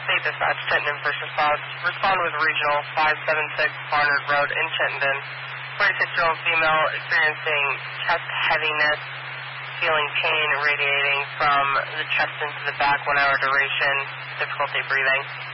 State Dispatch, Chittenden First Response. Respond with Regional 576 Barnard Road in Chittenden. 46-year-old female experiencing chest heaviness, feeling pain radiating from the chest into the back, 1 hour duration, difficulty breathing.